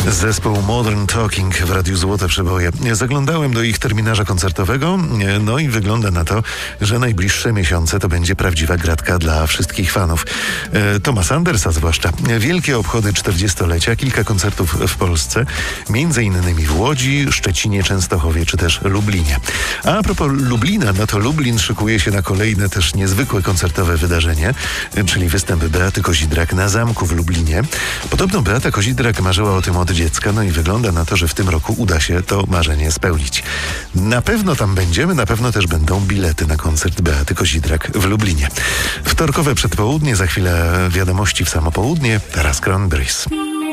Zespół Modern Talking w Radiu Złote Przeboje. Zaglądałem do ich terminarza koncertowego, no i wygląda na to, że najbliższe miesiące to będzie prawdziwa gratka dla wszystkich fanów. Thomasa Andersa zwłaszcza. Wielkie obchody 40-lecia, kilka koncertów w Polsce, między innymi w Łodzi, Szczecinie, Częstochowie czy też Lublinie. A propos Lublina, no to Lublin szykuje się na kolejne też niezwykłe koncertowe wydarzenie, czyli występ Beaty Kozidrak na zamku w Lublinie. Podobno Beata Kozidrak marzyła o tym od dziecka, no i wygląda na to, że w tym roku uda się to marzenie spełnić. Na pewno tam będziemy, na pewno też będą bilety na koncert Beaty Kozidrak w Lublinie. Wtorkowe przedpołudnie, za chwilę wiadomości w samo południe, teraz Cranberries.